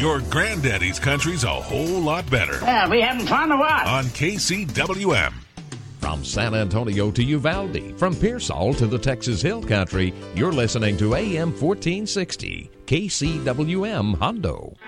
Your granddaddy's country's a whole lot better. Yeah, we having fun or what? On KCWM. From San Antonio to Uvalde, from Pearsall to the Texas Hill Country, you're listening to AM 1460, KCWM Hondo.